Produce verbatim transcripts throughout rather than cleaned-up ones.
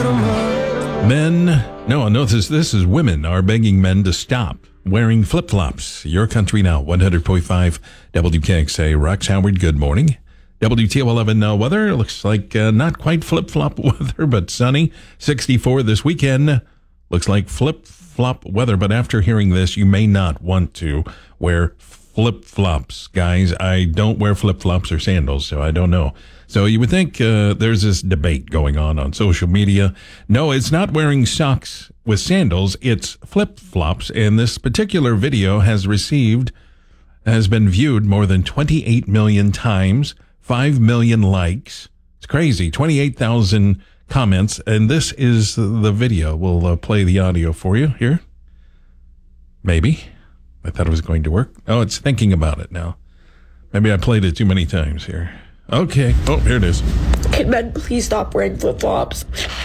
Men, no, no, this, this is women are begging men to stop wearing flip-flops. Your Country Now, one hundred point five W K X A. Rex Howard, good morning. W T O eleven uh, weather, looks like uh, not quite flip-flop weather, but sunny. sixty-four this weekend. Looks like flip-flop weather, but after hearing this, you may not want to wear flip-flops. Guys, I don't wear flip-flops or sandals, so I don't know. So you would think uh, there's this debate going on on social media. No, it's not wearing socks with sandals. It's flip-flops. And this particular video has received, has been viewed more than twenty-eight million times, five million likes. It's crazy. twenty-eight thousand comments. And this is the video. We'll uh, play the audio for you here. Maybe. I thought it was going to work. Oh, it's thinking about it now. Maybe I played it too many times here. Okay. Oh, here it is. Can men please stop wearing flip-flops?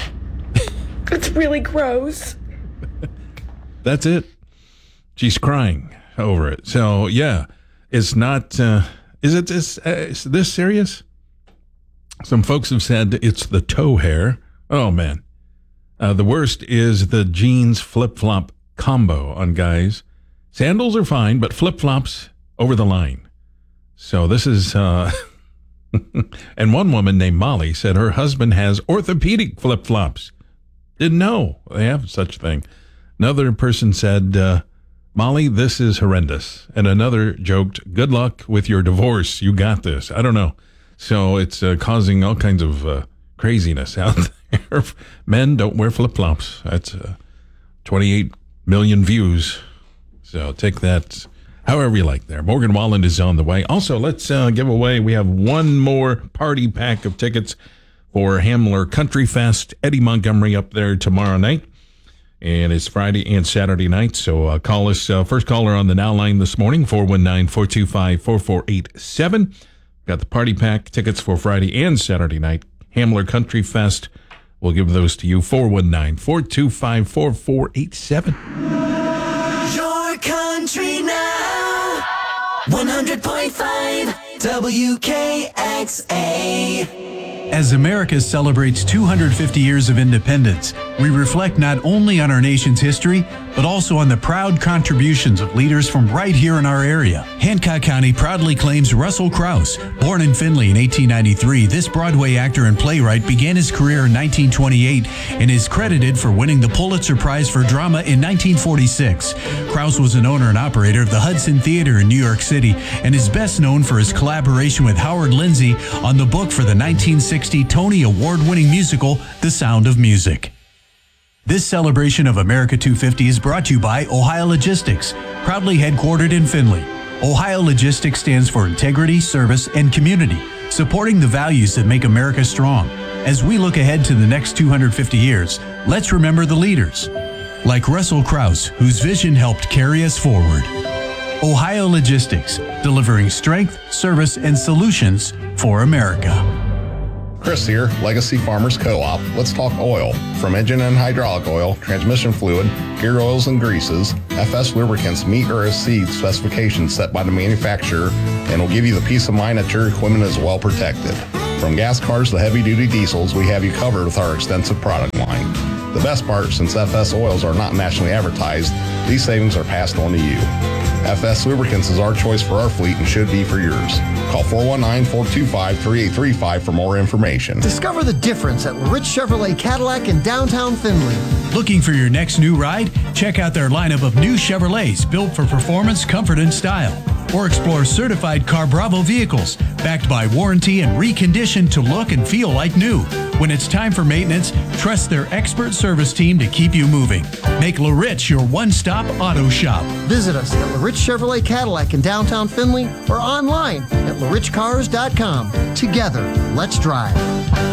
It's really gross. That's it. She's crying over it. So, yeah, it's not, uh, is it this, uh, is this serious? Some folks have said it's the toe hair. Oh, man. Uh, the worst is the jeans flip-flop combo on guys. Sandals are fine, but flip-flops over the line. So this is... Uh, and one woman named Molly said her husband has orthopedic flip-flops. Didn't know they have such a thing. Another person said, uh, Molly, this is horrendous. And another joked, good luck with your divorce. You got this. I don't know. So it's uh, causing all kinds of uh, craziness out there. Men don't wear flip-flops. That's uh, twenty-eight million views. So take that however you like there. Morgan Wallen is on the way. Also, let's uh, give away, we have one more party pack of tickets for Hamler Country Fest. Eddie Montgomery up there tomorrow night. And it's Friday and Saturday night. So uh, call us, uh, first caller on the Now line this morning, four one nine, four two five, four four eight seven. Got the party pack tickets for Friday and Saturday night. Hamler Country Fest. We'll give those to you, four one nine, four two five, four four eight seven. Your Country Now, one hundred point five W K X A. As America celebrates two hundred fifty years of independence, we reflect not only on our nation's history, but also on the proud contributions of leaders from right here in our area. Hancock County proudly claims Russell Crouse. Born in Findlay in eighteen ninety-three, this Broadway actor and playwright began his career in nineteen twenty-eight and is credited for winning the Pulitzer Prize for Drama in nineteen forty-six. Crouse was an owner and operator of the Hudson Theater in New York City and is best known for his collaboration with Howard Lindsay on the book for the nineteen sixty Tony Award-winning musical, The Sound of Music. This celebration of America two fifty is brought to you by Ohio Logistics, proudly headquartered in Findlay. Ohio Logistics stands for integrity, service, and community, supporting the values that make America strong. As we look ahead to the next two hundred fifty years, let's remember the leaders, like Russell Crouse, whose vision helped carry us forward. Ohio Logistics, delivering strength, service, and solutions for America. Chris here, Legacy Farmers Co-op. Let's talk oil. From engine and hydraulic oil, transmission fluid, gear oils and greases, F S Lubricants meet or exceed specifications set by the manufacturer and will give you the peace of mind that your equipment is well protected. From gas cars to heavy-duty diesels, we have you covered with our extensive product line. The best part, since F S oils are not nationally advertised, these savings are passed on to you. F S Lubricants is our choice for our fleet and should be for yours. Call four one nine, four two five, three eight three five for more information. Discover the difference at Rich Chevrolet Cadillac in downtown Findlay. Looking for your next new ride? Check out their lineup of new Chevrolets built for performance, comfort, and style. Or explore certified Car Bravo vehicles backed by warranty and reconditioned to look and feel like new. When it's time for maintenance, trust their expert service team to keep you moving. Make LaRich your one-stop auto shop. Visit us at LaRich Chevrolet Cadillac in downtown Findlay or online at la rich cars dot com. Together, let's drive.